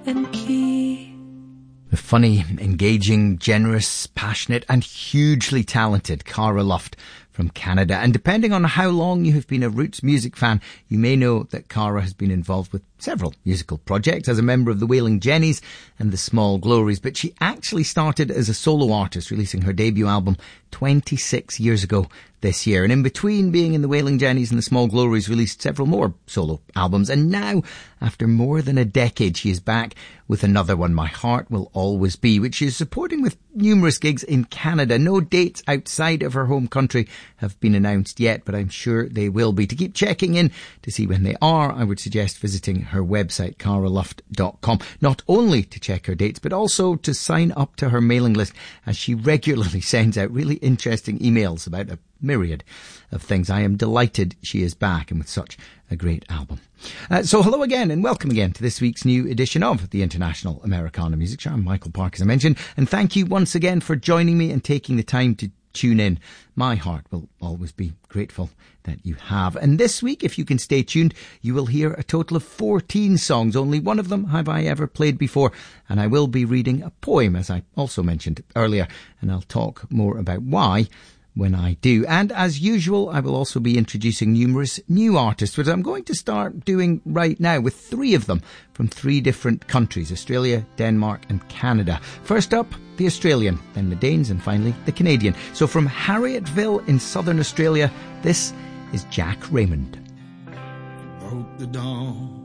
and key. The funny, engaging, generous, passionate and hugely talented Cara Luft from Canada. And depending on how long you have been a Roots music fan, you may know that Cara has been involved with several musical projects as a member of the Wailing Jennies and the Small Glories. But she actually started as a solo artist, releasing her debut album 26 years ago this year. And in between being in the Wailing Jennies and the Small Glories, released several more solo albums. And now, after more than a decade, she is back with another one, My Heart Will Always Be, which she is supporting with numerous gigs in Canada. No dates outside of her home country have been announced yet, but I'm sure they will be. To keep checking in to see when they are, I would suggest visiting her website, caraluft.com, not only to check her dates, but also to sign up to her mailing list, as she regularly sends out really interesting emails about a myriad of things. I am delighted she is back and with such a great album. So hello again and welcome again to this week's new edition of the International Americana Music Show. I'm Michael Park, as I mentioned, and thank you once again for joining me and taking the time to tune in. My heart will always be grateful that you have. And this week, if you can stay tuned, you will hear a total of 14 songs. Only one of them have I ever played before. And I will be reading a poem, as I also mentioned earlier. And I'll talk more about why when I do. And as usual, I will also be introducing numerous new artists, which I'm going to start doing right now with 3 of them from 3 different countries: Australia, Denmark and Canada. First up, the Australian, then the Danes and finally the Canadian. So from Harrietville in southern Australia, this is Jack Raymond. Broke the dawn